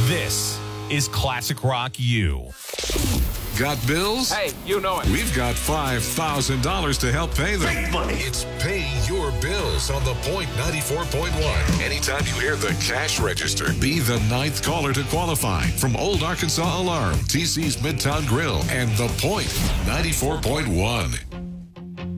This is Classic Rock U. Got bills? Hey, you know it. We've got $5,000 to help pay them. Big money. It's Pay Your Bills on the Point 94.1. Anytime you hear the cash register, be the 9th caller to qualify. From Old Arkansas Alarm, TC's Midtown Grill, and the Point 94.1.